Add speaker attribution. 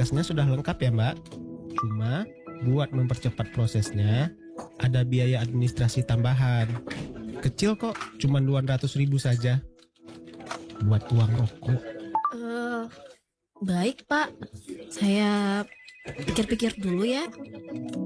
Speaker 1: berkasnya sudah lengkap ya Mbak. Cuma buat mempercepat prosesnya ada biaya administrasi tambahan. Kecil kok, cuma 200.000 saja. Buat uang rokok.
Speaker 2: Baik Pak, saya pikir-pikir dulu ya.